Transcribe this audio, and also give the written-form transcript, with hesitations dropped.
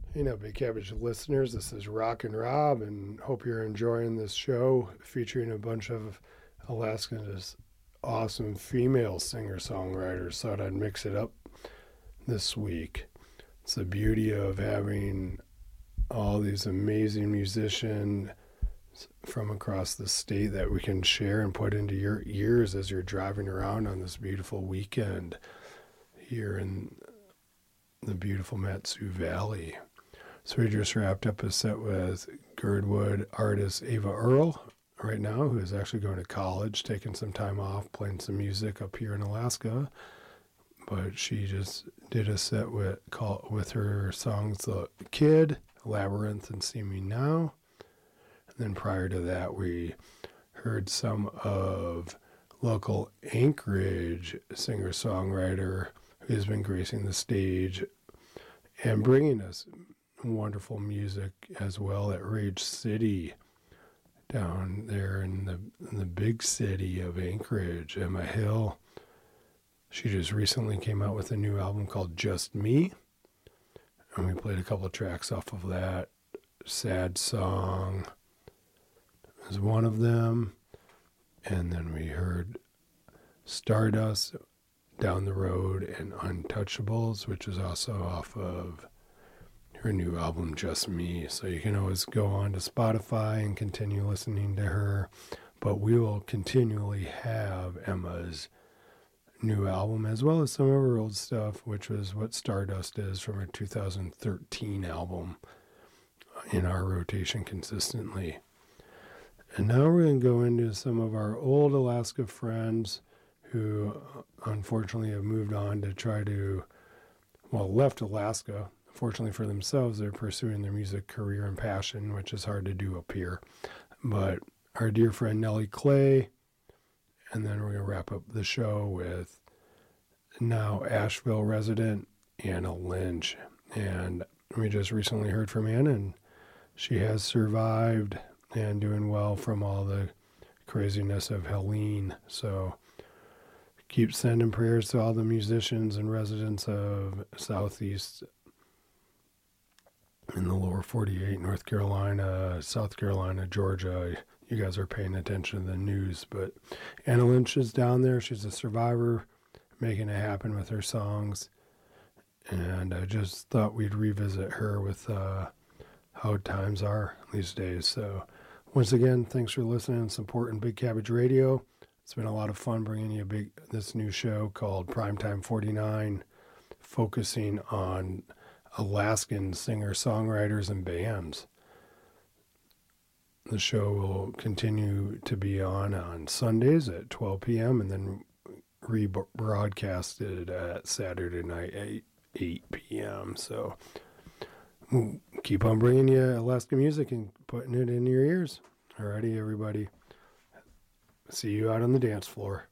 Hey now, Big Cabbage listeners, this is Rock and Rob, and hope you're enjoying this show featuring a bunch of Alaska's awesome female singer-songwriters. Thought I'd mix it up this week. It's the beauty of having all these amazing musicians from across the state that we can share and put into your ears as you're driving around on this beautiful weekend here in the beautiful Matsu Valley. So we just wrapped up a set with Girdwood artist Ava Earl right now, who is actually going to college, taking some time off, playing some music up here in Alaska. But she just did a set with her songs The Kid, Labyrinth, and See Me Now. And then prior to that, we heard some of local Anchorage singer-songwriter who's been gracing the stage and bringing us wonderful music as well at Rage City down there in the big city of Anchorage. Emma Hill, she just recently came out with a new album called Just Me, and we played a couple of tracks off of that. Sad Song is one of them, and then we heard Stardust, Down the Road, and Untouchables, which is also off of her new album, Just Me. So you can always go on to Spotify and continue listening to her. But we will continually have Emma's new album as well as some of her old stuff, which was what Stardust is from her 2013 album in our rotation consistently. And now we're going to go into some of our old Alaska friends who unfortunately have moved on to left Alaska. Fortunately for themselves, they're pursuing their music career and passion, which is hard to do up here. But our dear friend Nellie Clay, and then we're going to wrap up the show with now Asheville resident Anna Lynch. And we just recently heard from Anna, and she has survived and doing well from all the craziness of Helene. So keep sending prayers to all the musicians and residents of Southeast in the lower 48, North Carolina, South Carolina, Georgia. You guys are paying attention to the news. But Anna Lynch is down there. She's a survivor, making it happen with her songs. And I just thought we'd revisit her with how times are these days. So once again, thanks for listening and supporting Big Cabbage Radio. It's been a lot of fun bringing you this new show called Primetime 49, focusing on Alaskan singer-songwriters and bands. The show will continue to be on Sundays at 12 p.m. and then rebroadcasted at Saturday night at 8 p.m. So we'll keep on bringing you Alaska music and putting it in your ears. Alrighty, everybody. See you out on the dance floor.